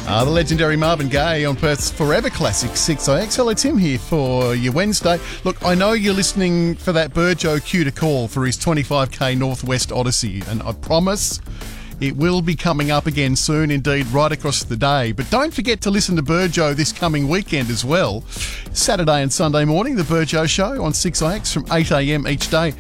The legendary Marvin Gaye on Perth's Forever Classic 6IX. Hello, Tim here for your Wednesday. Look, I know you're listening for that Burjo cue to call for his 25k Northwest Odyssey, and I promise it will be coming up again soon, indeed, right across the day. But don't forget to listen to Burjo this coming weekend as well. Saturday and Sunday morning, the Burjo Show on 6IX from 8am each day.